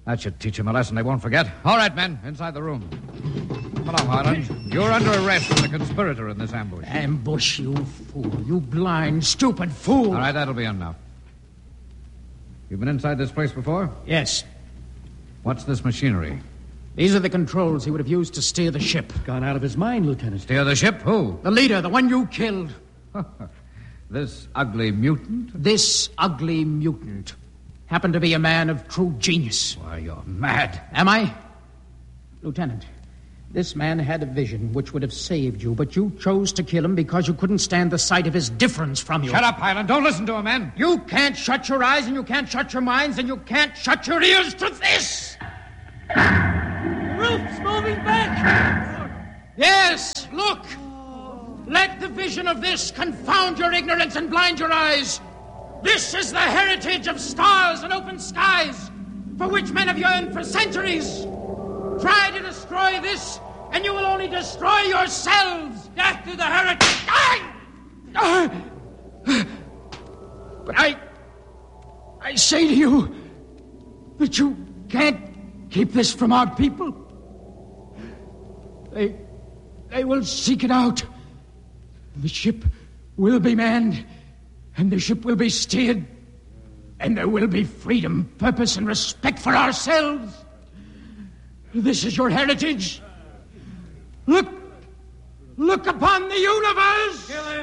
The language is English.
That should teach him a lesson they won't forget. All right, men, inside the room. Come along, Harlan. You're under arrest as a conspirator in this ambush. Ambush, you fool. You blind, stupid fool. All right, that'll be enough. You've been inside this place before? Yes. What's this machinery? These are the controls he would have used to steer the ship. Gone out of his mind, Lieutenant. Steer the ship? Who? The leader, the one you killed. This ugly mutant? This ugly mutant happened to be a man of true genius. Why, you're mad. Am I? Lieutenant, this man had a vision which would have saved you, but you chose to kill him because you couldn't stand the sight of his difference from you. Shut up, Highland. Don't listen to him, man. You can't shut your eyes, and you can't shut your minds, and you can't shut your ears to this! The roof's moving back! Yes, look! Let the vision of this confound your ignorance and blind your eyes. This is the heritage of stars and open skies, for which men have yearned for centuries. Try to destroy this, and you will only destroy yourselves. Death to the heritage. But I say to you that you can't keep this from our people. They will seek it out. The ship will be manned, and the ship will be steered, and there will be freedom, purpose, and respect for ourselves. This is your heritage. Look upon the universe.